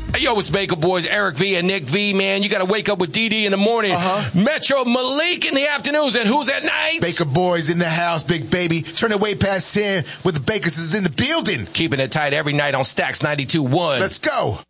Hey, yo, it's Baker Boys, Eric V and Nick V, man. You got to wake up with DD in the morning. Metro Malik in the afternoons. And who's at night? Baker Boys in the house, big baby. Turn it way past 10 with the Bakers is in the building. Keeping it tight every night on Stacks 92.1. Let's go.